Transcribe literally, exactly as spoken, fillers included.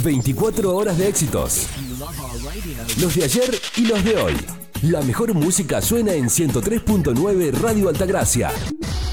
veinticuatro horas de éxitos. Los de ayer y los de hoy. La mejor música suena en ciento tres punto nueve Radio Altagracia.